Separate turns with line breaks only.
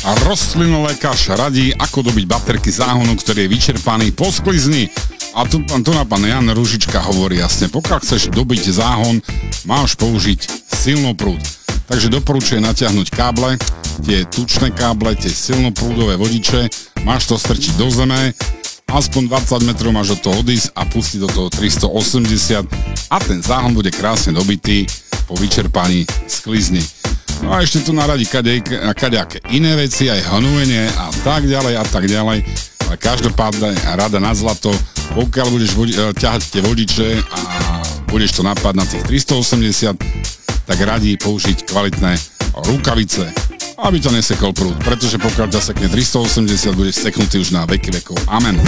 Rostlinolékař radí, ako dobiť baterky záhonu, ktorý je vyčerpaný po sklizni. A tu na pán Jan Ružička hovorí jasne, pokiaľ chceš dobiť záhon, máš použiť silnoprúd. Takže doporučuje natiahnuť káble, tie tučné káble, tie silnoprúdové vodiče, máš to strčiť do zeme, aspoň 20 metrov máš od toho odísť a pustiť do toho 380 a ten záhon bude krásne dobitý po vyčerpaní sklizni. No a ešte tu naradí kadejaké iné veci, aj hnúenie a tak ďalej. Ale každopádne rada na zlato, pokiaľ budeš ťahať tie vodiče a budeš to napáť na tých 380, tak radí použiť kvalitné rukavice, aby to nesekol prúd, pretože pokiaľ ťa sekne 380, budeš seknutý už na veky vekov. Amen.